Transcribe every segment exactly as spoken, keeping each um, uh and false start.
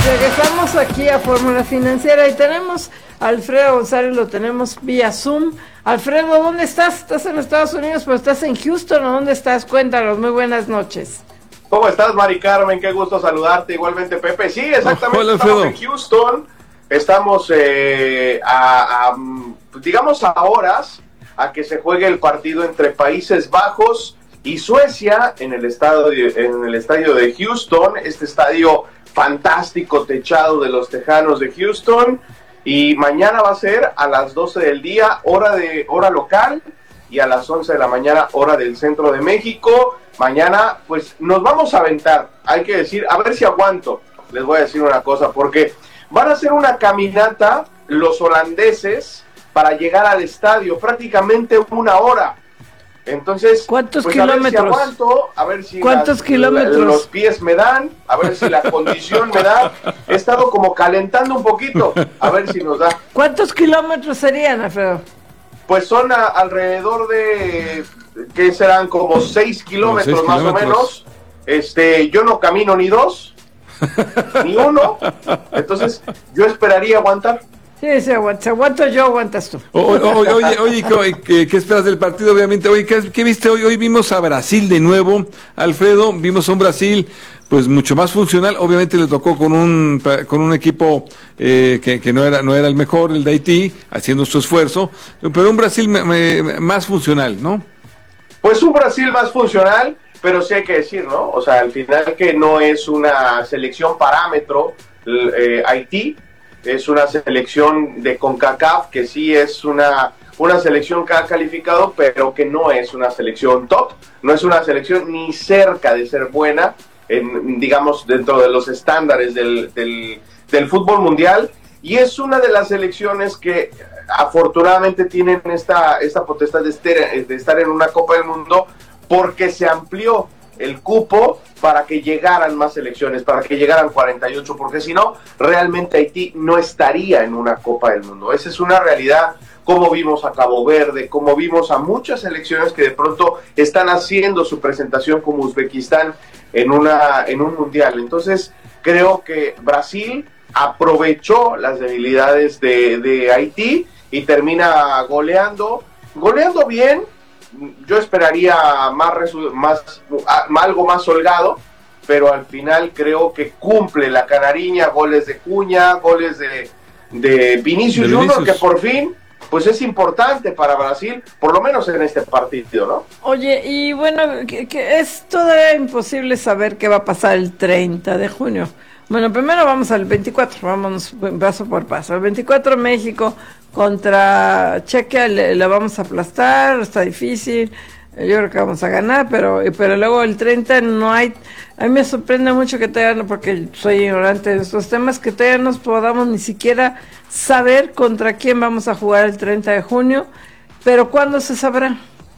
Regresamos aquí a Fórmula Financiera y tenemos a Alfredo González, lo tenemos vía Zoom. Alfredo, ¿dónde estás? ¿Estás en Estados Unidos, pero estás en Houston o dónde estás? Cuéntanos, muy buenas noches. ¿Cómo estás, Mari Carmen? Qué gusto saludarte, igualmente, Pepe. Sí, exactamente, Hola, estamos en Houston, estamos eh, a, a, digamos, a horas a que se juegue el partido entre Países Bajos y Suecia en el estadio, en el estadio de Houston, este estadio fantástico techado de los Tejanos de Houston, y mañana va a ser a las doce del día, hora de hora local, y a las once de la mañana, hora del centro de México. Mañana, pues, nos vamos a aventar, hay que decir, a ver si aguanto, les voy a decir una cosa, porque van a hacer una caminata los holandeses para llegar al estadio, prácticamente una hora. Entonces, ¿cuántos pues, kilómetros? A ver si aguanto, a ver si ¿Cuántos las, kilómetros? La, los pies me dan, a ver si la condición me da. He estado como calentando un poquito, a ver si nos da. ¿Cuántos kilómetros serían, Alfredo? Pues son a, alrededor de, ¿qué serán? Como seis kilómetros, seis más kilómetros. o menos. Este, yo no camino ni dos, ni uno, entonces yo esperaría aguantar. Sí, sí, aguanto, si aguanto yo, aguantas tú. O, o, oye, oye, oye, ¿qué, ¿qué esperas del partido? Obviamente, oye, ¿qué, qué viste hoy? Hoy vimos a Brasil de nuevo, Alfredo, vimos a un Brasil pues mucho más funcional. Obviamente le tocó con un con un equipo eh, que, que no era no era el mejor, el de Haití, haciendo su esfuerzo, pero un Brasil me, me, más funcional, ¿no? Pues un Brasil más funcional, pero sí hay que decir, ¿no? O sea, al final que no es una selección parámetro, eh, Haití. Es una selección de CONCACAF que sí es una, una selección que ha calificado, pero que no es una selección top, no es una selección ni cerca de ser buena, en, digamos, dentro de los estándares del, del, del fútbol mundial, y es una de las selecciones que afortunadamente tienen esta, esta potestad de estar, de estar en una Copa del Mundo, porque se amplió el cupo para que llegaran más selecciones, para que llegaran cuarenta y ocho, porque si no, realmente Haití no estaría en una Copa del Mundo. Esa es una realidad, como vimos a Cabo Verde, como vimos a muchas selecciones que de pronto están haciendo su presentación como Uzbekistán en, una, en un mundial. Entonces, creo que Brasil aprovechó las debilidades de, de Haití y termina goleando, goleando bien. Yo esperaría más, más algo más holgado, pero al final creo que cumple la canariña, goles de Cuña, goles de, de Vinicius de Junior, Vinicius. que por fin pues es importante para Brasil, por lo menos en este partido, ¿no? Oye, y bueno, que, que es todavía imposible saber qué va a pasar el treinta de junio. Bueno, primero vamos al veinticuatro, vamos paso por paso. El veinticuatro México contra Chequia, le, le vamos a aplastar, está difícil, yo creo que vamos a ganar, pero pero luego el treinta no hay, a mí me sorprende mucho que todavía no, porque soy ignorante de estos temas, que todavía no podamos ni siquiera saber contra quién vamos a jugar el treinta de junio, pero ¿cuándo se sabrá?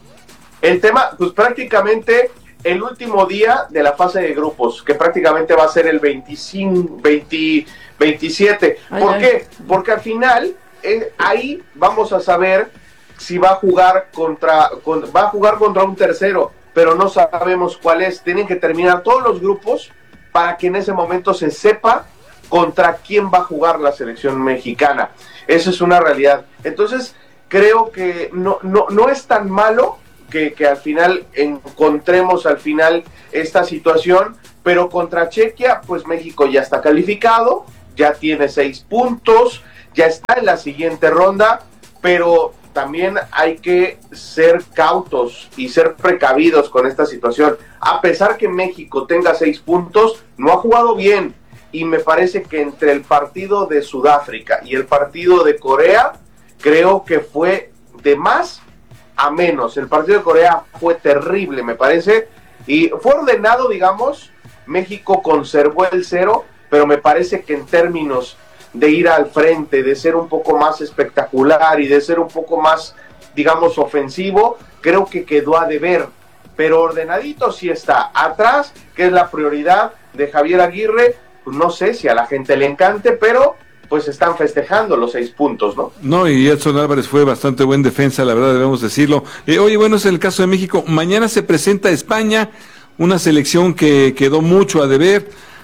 El tema, pues prácticamente el último día de la fase de grupos, que prácticamente va a ser el veinticinco, veinte, veintisiete. Ay, ¿Por ay. qué? Porque al final eh, ahí vamos a saber si va a jugar contra con, va a jugar contra un tercero, pero no sabemos cuál es. Tienen que terminar todos los grupos para que en ese momento se sepa contra quién va a jugar la selección mexicana. Eso es una realidad. Entonces, creo que no, no, no es tan malo que, que al final encontremos al final esta situación, pero contra Chequia, pues México ya está calificado, ya tiene seis puntos, ya está en la siguiente ronda, pero también hay que ser cautos y ser precavidos con esta situación. A pesar que México tenga seis puntos, no ha jugado bien, y me parece que entre el partido de Sudáfrica y el partido de Corea, creo que fue de más a menos. El partido de Corea fue terrible, me parece, y fue ordenado, digamos. México conservó el cero, pero me parece que en términos de ir al frente, de ser un poco más espectacular y de ser un poco más, digamos, ofensivo, creo que quedó a deber, pero ordenadito sí está. Atrás, que es la prioridad de Javier Aguirre, pues no sé si a la gente le encante, pero pues están festejando los seis puntos, ¿no? No, y Edson Álvarez fue bastante buen defensa, la verdad, debemos decirlo. Eh, oye, bueno, es el caso de México. Mañana se presenta España, una selección que quedó mucho a deber.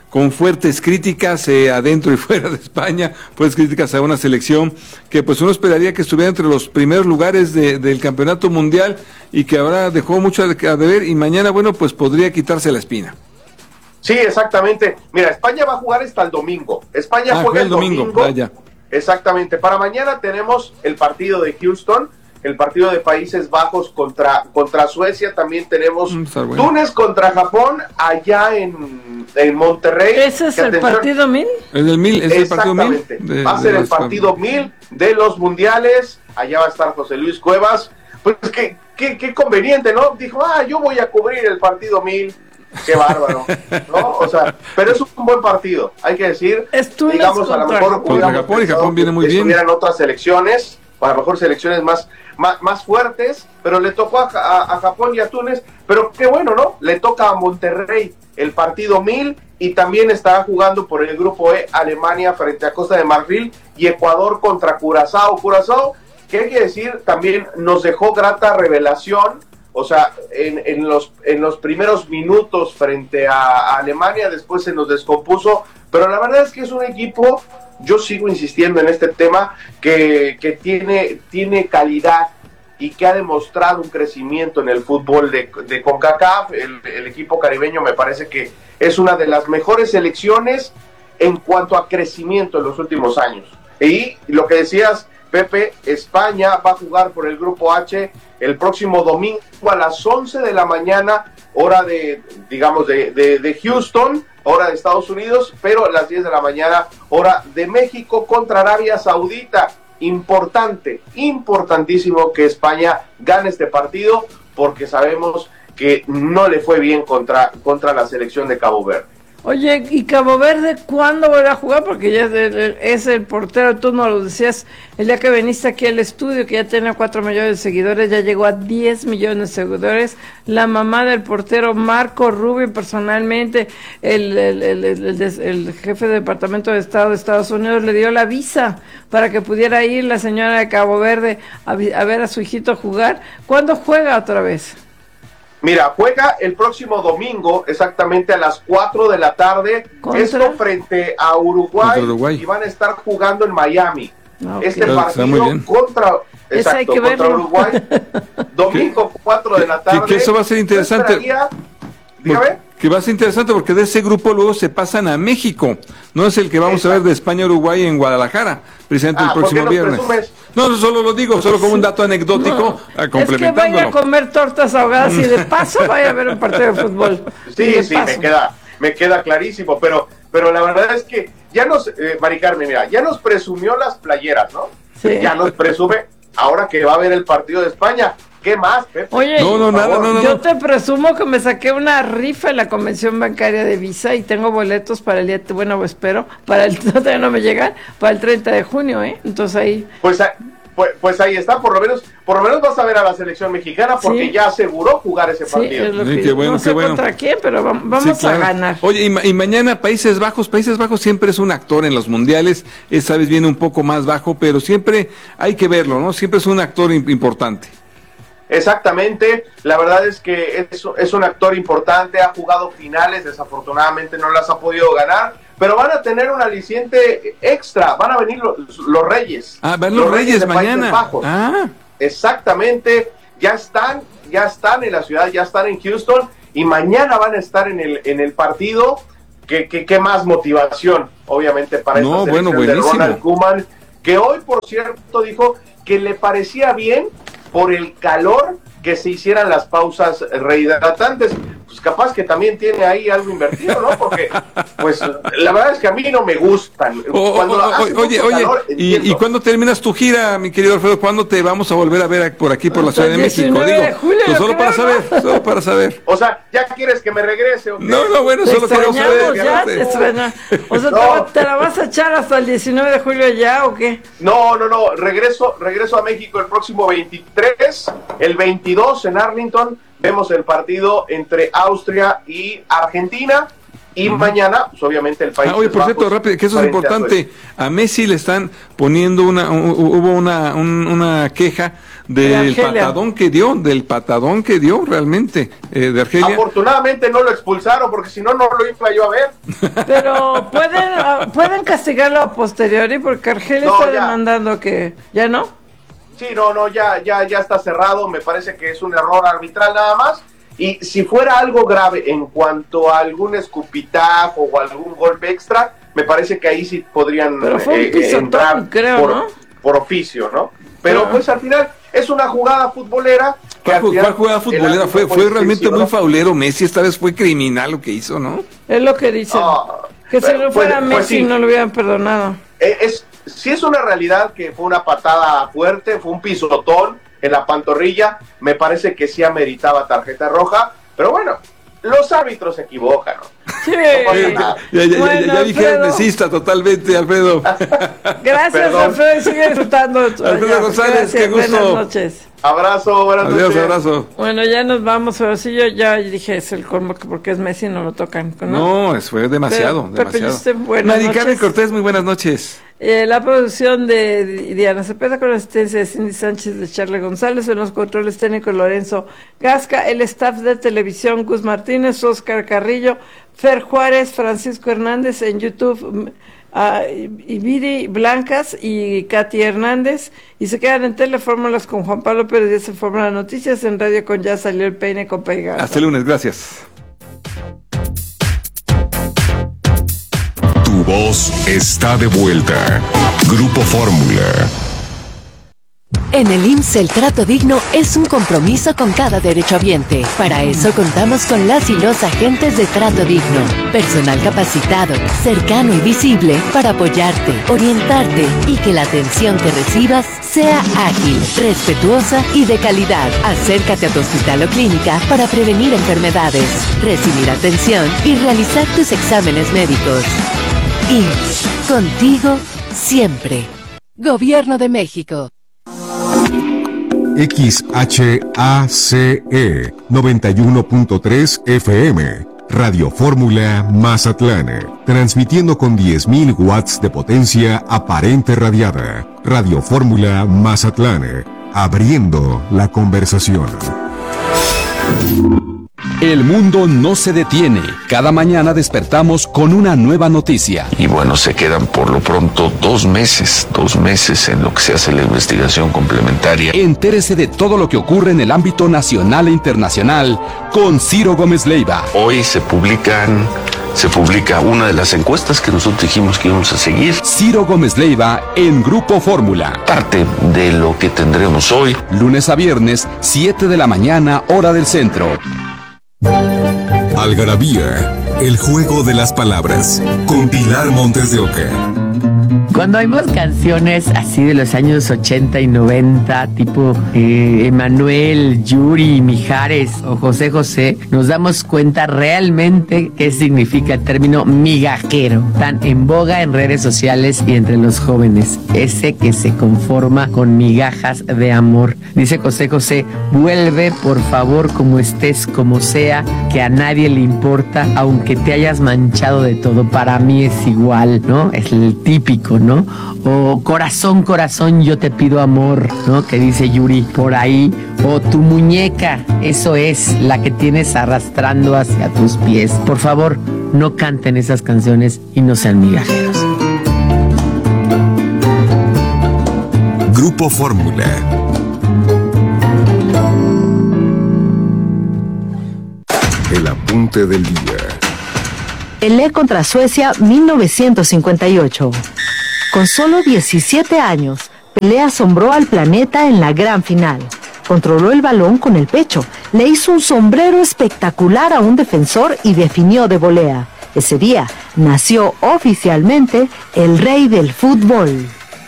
con fuertes críticas eh, adentro y fuera de España, fuertes críticas a una selección que pues uno esperaría que estuviera entre los primeros lugares de, del campeonato mundial y que ahora dejó mucho a deber y mañana, bueno, pues podría quitarse la espina. Sí, exactamente. Mira, España va a jugar hasta el domingo. España ah, juega el domingo. domingo. Vaya. Exactamente. Para mañana tenemos el partido de Houston, el partido de Países Bajos contra, contra Suecia. También tenemos mm, bueno. Túnez contra Japón allá en, en Monterrey. ¿Ese es el atención. partido mil? Es el mil, es el partido mil. De, va a ser el partido mil de los mundiales. Allá va a estar José Luis Cuevas. Pues qué, qué, qué conveniente, ¿no? Dijo, ah, yo voy a cubrir el partido mil. Qué bárbaro, ¿no? O sea, pero es un buen partido, hay que decir. Digamos, a lo mejor contra Japón, y Japón viene muy bien. Estuvieran otras selecciones, a lo mejor selecciones más, más, más fuertes, pero le tocó a, a, a Japón y a Túnez. Pero qué bueno, ¿no? Le toca a Monterrey el partido mil y también estará jugando por el grupo E Alemania frente a Costa de Marfil y Ecuador contra Curazao. Curazao, que hay que decir, también nos dejó grata revelación. O sea, en, en, los, en los primeros minutos frente a, a Alemania, después se nos descompuso, pero la verdad es que es un equipo, yo sigo insistiendo en este tema, que, que tiene, tiene calidad y que ha demostrado un crecimiento en el fútbol de, de CONCACAF. El, el equipo caribeño me parece que es una de las mejores selecciones en cuanto a crecimiento en los últimos años. Y lo que decías, Pepe, España va a jugar por el grupo H el próximo domingo a las once de la mañana, hora de, digamos, de, de, de Houston, hora de Estados Unidos, pero a las diez de la mañana, hora de México, contra Arabia Saudita. Importante, importantísimo que España gane este partido, porque sabemos que no le fue bien contra, contra la selección de Cabo Verde. Oye, ¿y Cabo Verde cuándo volverá a jugar? Porque ya es el, es el portero, tú nos lo decías el día que viniste aquí al estudio, que ya tenía cuatro millones de seguidores, ya llegó a diez millones de seguidores. La mamá del portero, Marco Rubio, personalmente, el, el, el, el, el, el jefe de Departamento de Estado de Estados Unidos, le dio la visa para que pudiera ir la señora de Cabo Verde a, a ver a su hijito jugar. ¿Cuándo juega otra vez? Mira, juega el próximo domingo, exactamente a las cuatro de la tarde, ¿contra? Esto frente a Uruguay, Uruguay, y van a estar jugando en Miami. Okay. Este Pero partido contra, exacto, contra verlo. Uruguay, domingo cuatro de la tarde. Que, que eso va a ser interesante. Dígame. Que va a ser interesante porque de ese grupo luego se pasan a México. No es el que vamos Exacto. a ver de España a Uruguay en Guadalajara, precisamente ah, el próximo viernes. Presumes? No, solo lo digo, solo como un dato anecdótico, no, complementándolo. Es que vaya a comer tortas ahogadas y de paso vaya a ver un partido de fútbol. Sí, sí, me queda, me queda clarísimo, pero, pero la verdad es que ya nos, eh, Mari Carmen, mira, ya nos presumió las playeras, ¿no? Sí. Ya nos presume ahora que va a haber el partido de España. ¿Qué más, Pepe? Oye, no, no, nada, no, no, yo no. te presumo que me saqué una rifa en la convención bancaria de Visa y tengo boletos para el día, bueno, espero, para el, todavía no me llegan, para el treinta de junio, ¿eh? Entonces ahí... Pues, pues, pues ahí está, por lo menos por lo menos vas a ver a la selección mexicana porque sí. ya aseguró jugar ese partido. Sí, es lo que, sí, qué bueno, no sé qué bueno. contra quién, pero vamos, vamos sí, claro. a ganar. Oye, y, ma y mañana Países Bajos, Países Bajos siempre es un actor en los mundiales, esta vez viene un poco más bajo, pero siempre hay que verlo, ¿no? Siempre es un actor importante. Exactamente, la verdad es que es, es un actor importante, ha jugado finales, desafortunadamente no las ha podido ganar, pero van a tener un aliciente extra, van a venir los, los Reyes. Ah, van los, los Reyes, Reyes mañana. Bajos. Ah. Exactamente, ya están, ya están en la ciudad, ya están en Houston y mañana van a estar en el, en el partido. ¿Qué, qué, qué más motivación, obviamente, para no, esta bueno, selección de Ronald Koeman, que hoy, por cierto, dijo que le parecía bien por el calor que se hicieran las pausas rehidratantes. Pues capaz que también tiene ahí algo invertido, ¿no? Porque, pues, la verdad es que a mí no me gustan. Oh, Cuando oh, oh, oye, oye, calor, ¿y, ¿y cuándo terminas tu gira, mi querido Alfredo? ¿Cuándo te vamos a volver a ver por aquí, por la Ciudad de México? Digo, de julio, pues solo para saber, solo para saber. O sea, ¿ya quieres que me regrese? ¿O qué? No, no, bueno, te solo quiero saber. Ya te extraña. O sea, no. ¿te, ¿te la vas a echar hasta el diecinueve de julio ya o qué? No, no, no, regreso, regreso a México el próximo veintitrés, el veintidós en Arlington. Vemos el partido entre Austria y Argentina Y uh-huh. mañana, pues obviamente el país... Ah, oye, por cierto, rápido, que eso es importante. A Messi le están poniendo una... Hubo una, un, una queja del patadón que dio, del patadón que dio realmente, eh, de Argelia. Afortunadamente no lo expulsaron, porque si no, no lo iba yo a ver. Pero pueden, pueden castigarlo a posteriori, porque Argelia no, está ya. demandando que... ¿Ya no? Sí, no, no, ya, ya, ya está cerrado. Me parece que es un error arbitral nada más. Y si fuera algo grave en cuanto a algún escupitajo o algún golpe extra, me parece que ahí sí podrían Pero fue un eh, pisotón, entrar creo, por, ¿no? por oficio, ¿no? Pero uh-huh. pues al final es una jugada futbolera. ¿Cuál, ¿cuál jugada futbolera? Fue, fue realmente muy faulero. Messi esta vez fue criminal lo que hizo, ¿no? Es lo que dicen. Uh, que si no fuera pues, Messi pues sí. no lo hubieran perdonado. Eh, es, sí es una realidad que fue una patada fuerte, fue un pisotón en la pantorrilla, me parece que sí ameritaba tarjeta roja, pero bueno, los árbitros se equivocan, ¿no? Sí. No ya, ya, bueno, ya, ya dije mesista totalmente, Alfredo. Gracias, Perdón. Alfredo, sigue disfrutando. Alfredo González, gracias, qué gusto. Buenas noches. Abrazo, buenas Adiós, noches. abrazo. Bueno, ya nos vamos, pero sí, yo ya dije, es el colmo, porque es Messi, no lo tocan. ¿no? No, es, fue demasiado, pero, demasiado. Pepe, buenas Mari Carmen noches. Cortés, muy buenas noches. Eh, la producción de Diana Cepeda con la asistencia de Cindy Sánchez, de Charle González, en los controles técnicos Lorenzo Gasca, el staff de televisión Gus Martínez, Oscar Carrillo, Fer Juárez, Francisco Hernández, en YouTube uh, Ibiri Blancas y Katy Hernández, y se quedan en Telefórmulas con Juan Pablo Pérez Díaz en Fórmula Noticias, en Radio con Ya Salió el Peine con Pegado. Hasta el lunes, gracias. Tu voz está de vuelta. Grupo Fórmula. En el I M S S el trato digno es un compromiso con cada derechohabiente. Para eso contamos con las y los agentes de Trato Digno. Personal capacitado, cercano y visible para apoyarte, orientarte y que la atención que recibas sea ágil, respetuosa y de calidad. Acércate a tu hospital o clínica para prevenir enfermedades, recibir atención y realizar tus exámenes médicos. I M S S, contigo siempre. Gobierno de México. X H A C E noventa y uno punto tres F M, Radio Fórmula Mazatlán, transmitiendo con diez mil watts de potencia aparente radiada. Radio Fórmula Mazatlán, abriendo la conversación. El mundo no se detiene. Cada mañana despertamos con una nueva noticia. Y bueno, se quedan por lo pronto dos meses, dos meses en lo que se hace la investigación complementaria. Entérese de todo lo que ocurre en el ámbito nacional e internacional con Ciro Gómez Leiva. Hoy se publican, se publica una de las encuestas que nosotros dijimos que íbamos a seguir. Ciro Gómez Leiva en Grupo Fórmula. Parte de lo que tendremos hoy. Lunes a viernes, siete de la mañana, hora del centro. Algarabía, el juego de las palabras, con Pilar Montes de Oca. Cuando oímos canciones así de los años ochenta y noventa, tipo eh, Emanuel, Yuri, Mijares o José José, nos damos cuenta realmente qué significa el término migajero, tan en boga en redes sociales y entre los jóvenes. Ese que se conforma con migajas de amor. Dice José José, vuelve por favor como estés, como sea, que a nadie le importa, aunque te hayas manchado de todo, para mí es igual, ¿no? Es el típico, ¿no? O corazón, corazón, yo te pido amor, ¿no? Que dice Yuri por ahí. O tu muñeca, eso es la que tienes arrastrando hacia tus pies. Por favor, no canten esas canciones y no sean migajeros. Grupo Fórmula. El apunte del día. Pelé contra Suecia mil novecientos cincuenta y ocho. Con solo diecisiete años, Pelé asombró al planeta en la gran final. Controló el balón con el pecho, le hizo un sombrero espectacular a un defensor y definió de volea. Ese día nació oficialmente el rey del fútbol.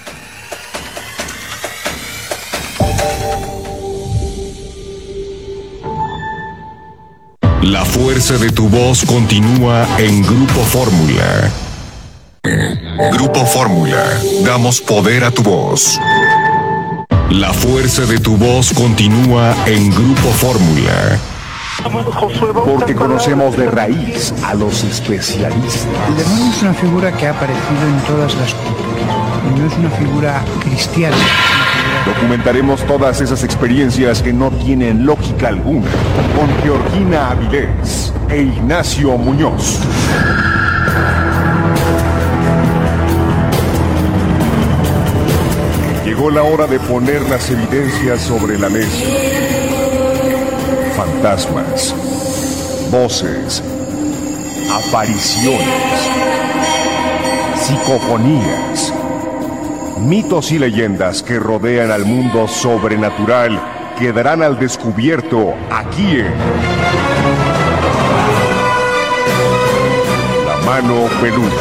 La fuerza de tu voz continúa en Grupo Fórmula. Grupo Fórmula, damos poder a tu voz. La fuerza de tu voz continúa en Grupo Fórmula. Porque conocemos de raíz a los especialistas. El demonio es una figura que ha aparecido en todas las culturas. Y no es una figura cristiana. Documentaremos todas esas experiencias que no tienen lógica alguna con Georgina Avilés e Ignacio Muñoz. Llegó la hora de poner las evidencias sobre la mesa. Fantasmas, voces, apariciones, psicofonías, mitos y leyendas que rodean al mundo sobrenatural quedarán al descubierto aquí en La Mano Peluda.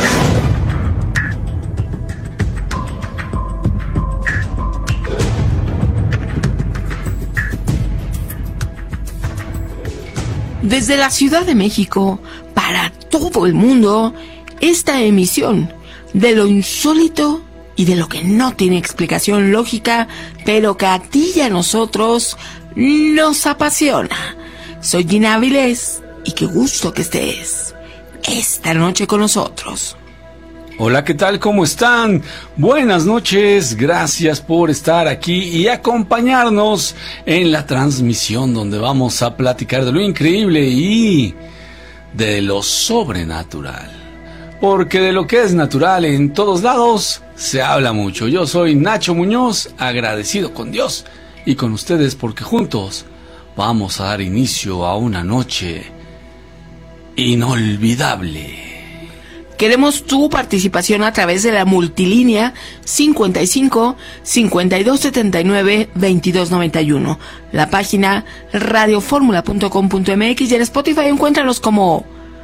Desde la Ciudad de México, para todo el mundo, esta emisión de lo insólito y de lo que no tiene explicación lógica, pero que a ti y a nosotros nos apasiona. Soy Gina Avilés y qué gusto que estés esta noche con nosotros. Hola, ¿qué tal? ¿Cómo están? Buenas noches, gracias por estar aquí y acompañarnos en la transmisión donde vamos a platicar de lo increíble y de lo sobrenatural. Porque de lo que es natural en todos lados se habla mucho. Yo soy Nacho Muñoz, agradecido con Dios y con ustedes porque juntos vamos a dar inicio a una noche inolvidable. Queremos tu participación a través de la multilínea cincuenta y cinco, cincuenta y dos setenta y nueve, veintidós noventa y uno. La página radioformula punto com punto m x y en Spotify encuéntranos como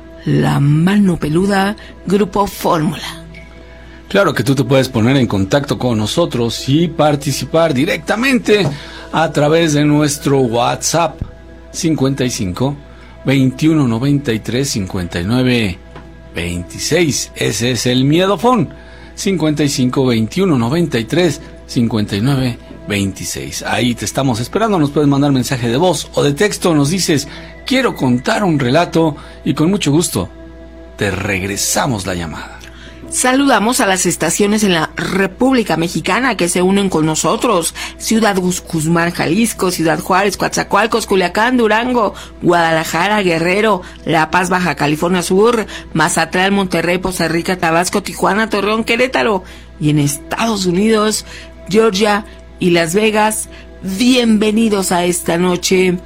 La Mano Peluda Grupo Fórmula. Claro que tú te puedes poner en contacto con nosotros y participar directamente a través de nuestro WhatsApp cincuenta y cinco, veintiuno noventa y tres, cincuenta y nueve veintiséis. Ese es el miedofón. cincuenta y cinco, veintiuno noventa y tres, cincuenta y nueve veintiséis. Ahí te estamos esperando. Nos puedes mandar mensaje de voz o de texto. Nos dices, quiero contar un relato y con mucho gusto te regresamos la llamada. Saludamos a las estaciones en la República Mexicana que se unen con nosotros. Ciudad Guzmán, Jalisco, Ciudad Juárez, Coatzacoalcos, Culiacán, Durango, Guadalajara, Guerrero, La Paz, Baja California Sur, Mazatlán, Monterrey, Poza Rica, Tabasco, Tijuana, Torreón, Querétaro. Y en Estados Unidos, Georgia y Las Vegas. Bienvenidos a esta noche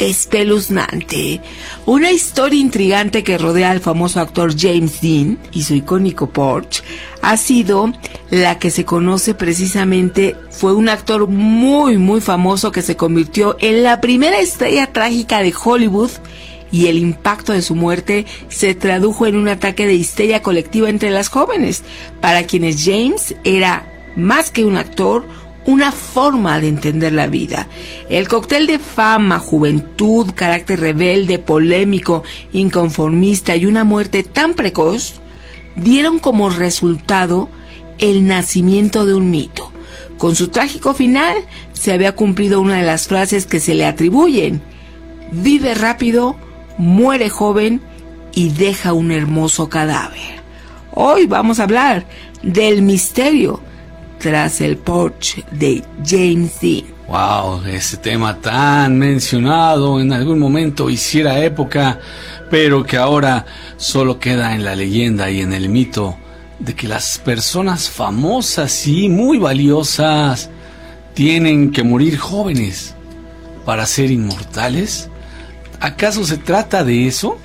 espeluznante. Una historia intrigante que rodea al famoso actor James Dean y su icónico Porsche ha sido la que se conoce precisamente. Fue un actor muy muy famoso que se convirtió en la primera estrella trágica de Hollywood y el impacto de su muerte se tradujo en un ataque de histeria colectiva entre las jóvenes, para quienes James era más que un actor, una forma de entender la vida. El cóctel de fama, juventud, carácter rebelde, polémico, inconformista y una muerte tan precoz dieron como resultado el nacimiento de un mito. Con su trágico final se había cumplido una de las frases que se le atribuyen: vive rápido, muere joven y deja un hermoso cadáver. Hoy vamos a hablar del misterio tras el Porsche de James Dean. Wow, ese tema tan mencionado en algún momento hiciera época, pero que ahora solo queda en la leyenda y en el mito de que las personas famosas y muy valiosas tienen que morir jóvenes para ser inmortales. ¿Acaso se trata de eso?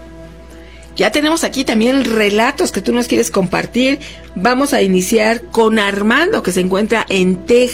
Ya tenemos aquí también relatos que tú nos quieres compartir. Vamos a iniciar con Armando, que se encuentra en Texas.